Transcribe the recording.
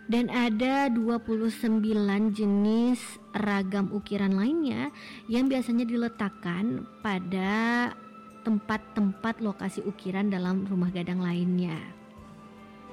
Dan ada 29 jenis ragam ukiran lainnya yang biasanya diletakkan pada tempat-tempat lokasi ukiran dalam rumah gadang lainnya.